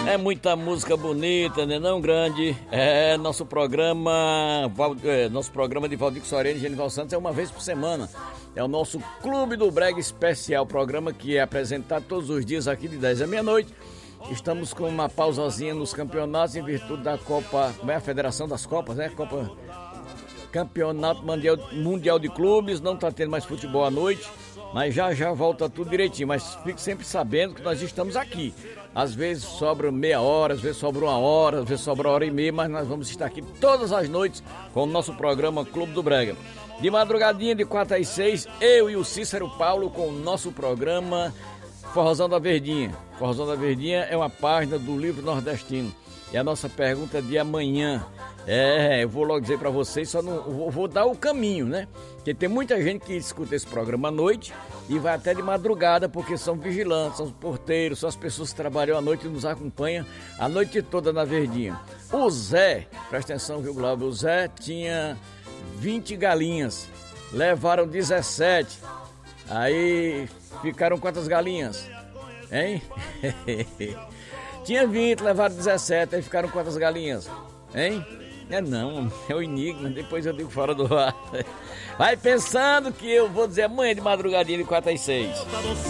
É muita música bonita, né? Não grande. É nosso programa de Valdir Soriano e Genival Santos é uma vez por semana. É o nosso Clube do Brega Especial, programa que é apresentado todos os dias aqui de 10 à meia-noite. Estamos com uma pausazinha nos campeonatos em virtude da Copa, como é a Federação das Copas, né? Campeonato Mundial de Clubes, não está tendo mais futebol à noite, mas já volta tudo direitinho. Mas fique sempre sabendo que nós estamos aqui. Às vezes sobra meia hora, às vezes sobra uma hora, às vezes sobra uma hora e meia, mas nós vamos estar aqui todas as noites com o nosso programa Clube do Brega. De madrugadinha, de 4 às 6, eu e o Cícero Paulo com o nosso programa Forrozão da Verdinha. Forrozão da Verdinha é uma página do Livro Nordestino. E a nossa pergunta é de amanhã. Eu vou logo dizer para vocês, só não vou dar o caminho, né? Porque tem muita gente que escuta esse programa à noite e vai até de madrugada, porque são vigilantes, são porteiros, são as pessoas que trabalham à noite e nos acompanham a noite toda na Verdinha. O Zé, presta atenção, viu, Glauber? O Zé tinha 20 galinhas, levaram 17. Aí ficaram quantas galinhas? Hein? Tinha 20, levaram 17, aí ficaram quantas galinhas? Hein? Não, é o enigma, depois eu digo fora do ar. Vai pensando que eu vou dizer amanhã de madrugadinha de 4 às 6.